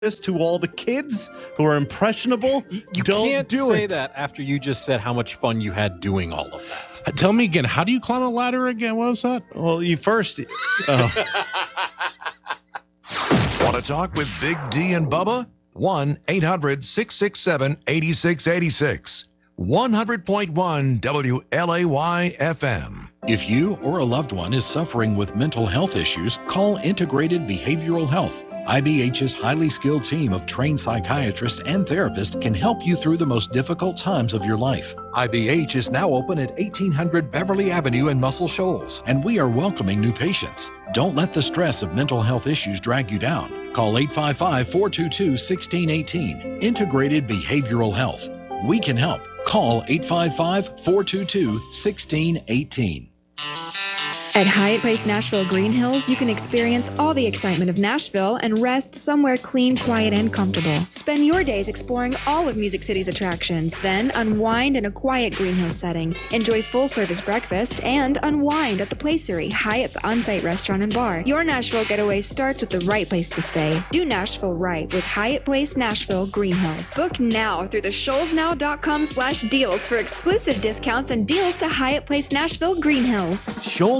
this to all the kids who are impressionable. You Don't can't do say it. that after you just said how much fun you had doing all of that. Tell me again, how do you climb a ladder again? What was that? Well, you first. Want to talk with Big D and Bubba? 1-800-667-8686. 100.1 WLAY FM. If you or a loved one is suffering with mental health issues, call Integrated Behavioral Health. IBH's highly skilled team of trained psychiatrists and therapists can help you through the most difficult times of your life. IBH is now open at 1800 Beverly Avenue in Muscle Shoals, and we are welcoming new patients. Don't let the stress of mental health issues drag you down. Call 855-422-1618. Integrated Behavioral Health. We can help. Call 855-422-1618. At Hyatt Place Nashville Green Hills, you can experience all the excitement of Nashville and rest somewhere clean, quiet, and comfortable. Spend your days exploring all of Music City's attractions, then unwind in a quiet Green Hills setting. Enjoy full-service breakfast and unwind at the Placery, Hyatt's on-site restaurant and bar. Your Nashville getaway starts with the right place to stay. Do Nashville right with Hyatt Place Nashville Green Hills. Book now through the ShoalsNow.com/deals for exclusive discounts and deals to Hyatt Place Nashville Green Hills. Shoals